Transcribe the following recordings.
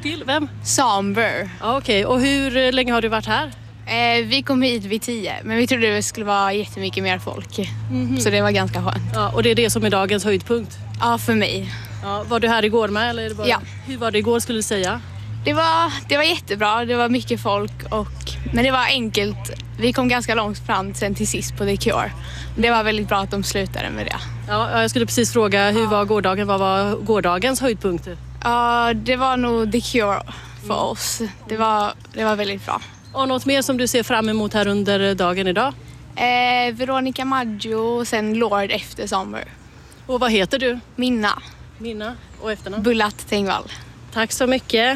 Till vem? Somber. Okej, och hur länge har du varit här? Vi kom hit vid 10, men vi trodde det skulle vara jättemycket mer folk. Så det var ganska skönt. Ja, och det är det som är dagens höjdpunkt? Ja, för mig. Ja, var du här igår med? Eller är det bara... Ja. Hur var det igår skulle du säga? Det var jättebra, det var mycket folk, men det var enkelt. Vi kom ganska långt fram sen till sist på The Cure. Det var väldigt bra att de slutade med det. Ja, jag skulle precis fråga, hur var gårdagen? Vad var gårdagens höjdpunkt? Ja, det var nog The Cure för oss. Det var väldigt bra. Och något mer som du ser fram emot här under dagen idag? Veronica Maggio och sen Lord efter Sommer. Och vad heter du? Minna. Minna och efternamn? Bullat Tengvall. Tack så mycket.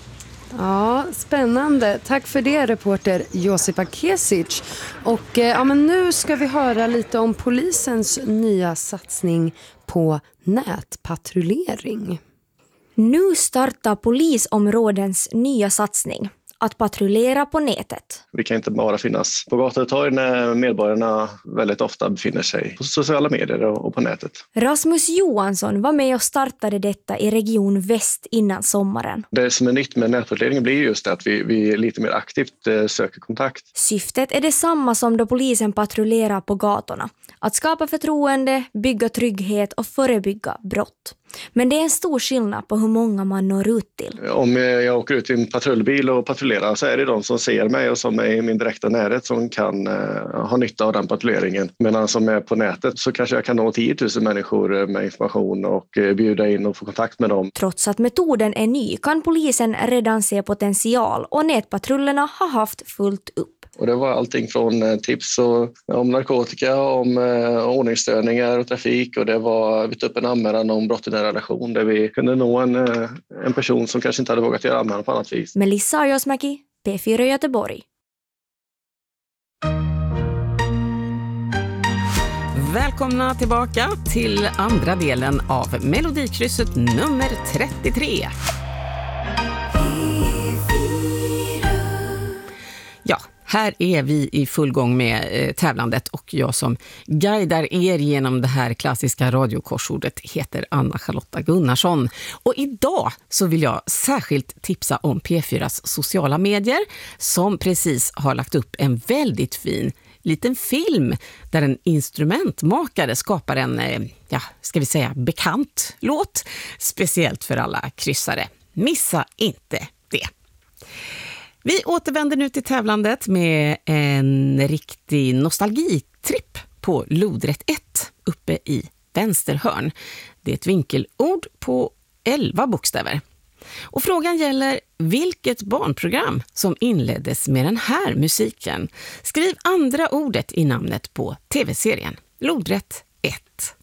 Ja, spännande. Tack för det, reporter Josipa Kesic. Och men nu ska vi höra lite om polisens nya satsning på nätpatrullering. Nu startar polisområdens nya satsning. Att patrullera på nätet. Vi kan inte bara finnas på gator och torg när medborgarna väldigt ofta befinner sig på sociala medier och på nätet. Rasmus Johansson var med och startade detta i Region Väst innan sommaren. Det som är nytt med nätpatrulleringen blir just att vi lite mer aktivt söker kontakt. Syftet är detsamma som då polisen patrullerar på gatorna. Att skapa förtroende, bygga trygghet och förebygga brott. Men det är en stor skillnad på hur många man når ut till. Om jag åker ut i en patrullbil och patrullerar så är det de som ser mig och som är i min direkta närhet som kan ha nytta av den patrulleringen. Medan som är på nätet så kanske jag kan nå 10 000 människor med information och bjuda in och få kontakt med dem. Trots att metoden är ny kan polisen redan se potential och nätpatrullerna har haft fullt upp. Och det var allting från tips om narkotika, om ordningsstörningar och trafik. Och det var vi tog upp en anmälan om brott i en relation där vi kunde nå en person som kanske inte hade vågat göra anmälan på annat vis. Melissa Ajosmäki, P4 Göteborg. Välkomna tillbaka till andra delen av Melodikrysset nummer 33. Ja, här är vi i full gång med tävlandet och jag som guidar er genom det här klassiska radiokorsordet heter Anna-Charlotta Gunnarsson. Och idag så vill jag särskilt tipsa om P4s sociala medier som precis har lagt upp en väldigt fin liten film där en instrumentmakare skapar en, ska vi säga, bekant låt. Speciellt för alla kryssare. Missa inte det. Vi återvänder nu till tävlandet med en riktig nostalgitripp på lodrätt 1 uppe i vänsterhörn. Det är ett vinkelord på 11 bokstäver. Och frågan gäller vilket barnprogram som inleddes med den här musiken. Skriv andra ordet i namnet på tv-serien. Lodrätt 1.